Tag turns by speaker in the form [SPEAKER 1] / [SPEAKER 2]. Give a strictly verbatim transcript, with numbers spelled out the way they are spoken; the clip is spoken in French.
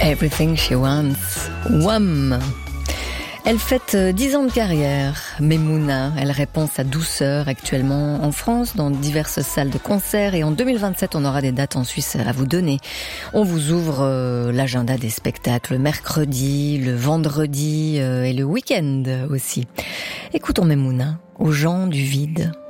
[SPEAKER 1] Everything She Wants, Wham! Elle fête dix ans de carrière, Memouna. Elle répand sa douceur actuellement en France dans diverses salles de concert et en deux mille vingt-sept on aura des dates en Suisse à vous donner. On vous ouvre euh, l'agenda des spectacles mercredi, le vendredi euh, et le week-end aussi. Écoutons Memouna, aux gens du vide.